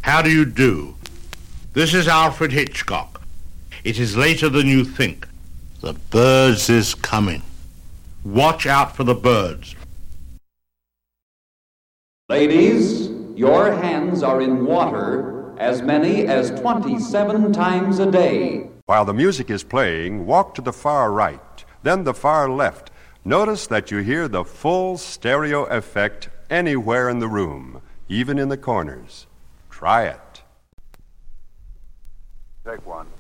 How do you do? This is Alfred Hitchcock. It is later than you think. The birds is coming. Watch out for the birds. Ladies, your hands are in water as many as 27 times a day. While the music is playing, walk to the far right, then the far left. Notice that you hear the full stereo effect anywhere in the room, even in the corners. Try it. Take one.